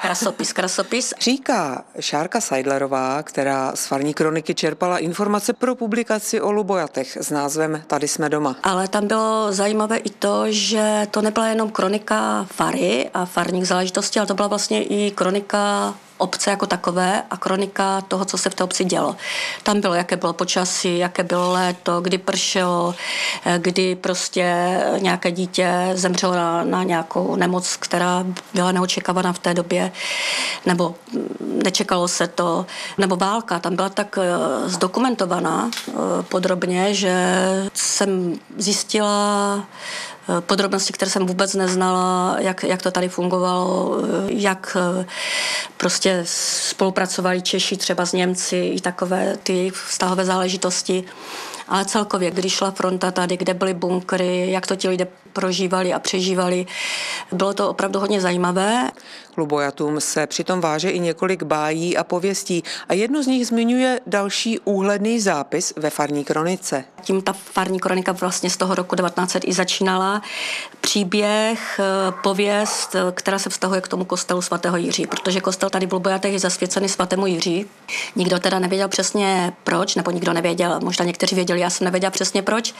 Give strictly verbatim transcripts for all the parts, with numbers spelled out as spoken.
Krasopis, krasopis. Říká Šárka Seidlerová, která z farní kroniky čerpala informace pro publikaci o Lubojatech s názvem Tady jsme doma. Ale tam bylo zajímavé i to, že to nebyla jenom kronika fary a farních záležitostí, ale to byla vlastně i kronika obce jako takové a kronika toho, co se v té obci dělo. Tam bylo, jaké bylo počasí, jaké bylo léto, kdy pršelo, kdy prostě nějaké dítě zemřelo na, na nějakou nemoc, která byla neočekávaná v té době, nebo nečekalo se to, nebo válka. Tam byla tak zdokumentovaná podrobně, že jsem zjistila podrobnosti, které jsem vůbec neznala, jak, jak to tady fungovalo, jak prostě spolupracovali Češi třeba s Němci i takové ty vztahové záležitosti. Ale celkově, když šla fronta tady, kde byly bunkry, jak to ti lidé prožívali a přežívali, bylo to opravdu hodně zajímavé. K Lubojatům se přitom váže i několik bájí a pověstí a jednu z nich zmiňuje další úhledný zápis ve farní kronice. Tím ta farní kronika vlastně z toho roku devatenáct set i začínala. Příběh, pověst, která se vztahuje k tomu kostelu svatého Jiří, protože kostel tady v Lubojatech je zasvěcený svatému Jiří. Nikdo teda nevěděl přesně proč, nebo nikdo nevěděl, možná někteří věděli, já jsem nevěděla přesně proč.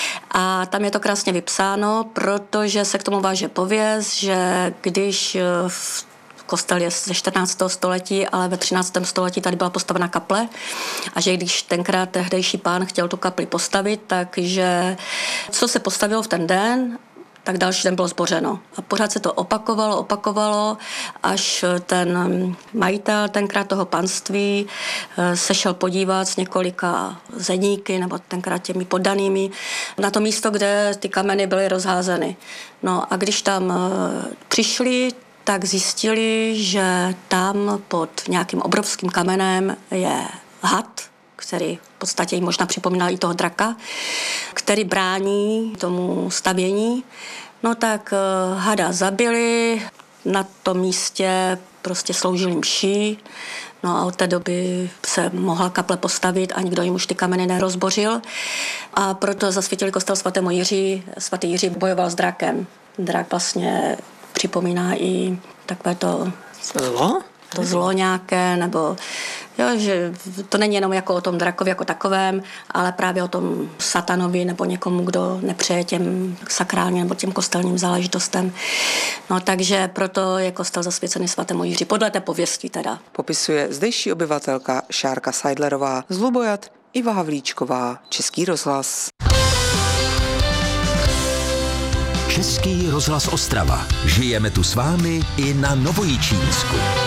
A tam je to krásně vypsáno, protože se k tomu váže pověst, že když v kostel je ze čtrnáctého století, ale ve třináctém století tady byla postavena kaple a že když tenkrát tehdejší pán chtěl tu kapli postavit, takže co se postavilo v ten den, tak další den bylo zbořeno. A pořád se to opakovalo, opakovalo, až ten majitel tenkrát toho panství se šel podívat s několika zeníky, nebo tenkrát těmi poddanými, na to místo, kde ty kameny byly rozházeny. No a když tam přišli, tak zjistili, že tam pod nějakým obrovským kamenem je had, který v podstatě jim možná připomínal i toho draka, který brání tomu stavění. No tak hada zabili, na tom místě prostě sloužili mší, no a od té doby se mohla kaple postavit a nikdo jim už ty kameny nerozbořil. A proto zasvětili kostel svatému Jiří. Svatý Jiří bojoval s drakem. Drak vlastně připomíná i takové to Zlo? To zlo nějaké, nebo jo, že to není jenom jako o tom drakovi jako takovém, ale právě o tom satanovi nebo někomu, kdo nepřeje těm sakrálním nebo těm kostelním záležitostem. No takže proto je kostel zasvěcený svatému Jiří, podle té pověsti teda. Popisuje zdejší obyvatelka Šárka Seidlerová z Lubojat, Iva Havlíčková, Český rozhlas. Český rozhlas Ostrava. Žijeme tu s vámi i na Novojičínsku.